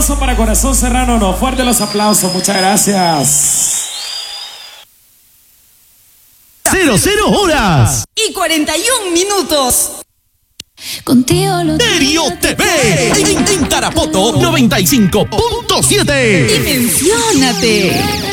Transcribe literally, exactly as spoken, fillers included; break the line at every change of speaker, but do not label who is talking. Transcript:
aplauso para Corazón Serrano, no, fuerte los aplausos, muchas gracias.
Cero, cero horas
y cuarenta y un minutos.
Contigo lo
Stereo T V en, en Tarapoto noventa y cinco punto siete.
Dimensiónate.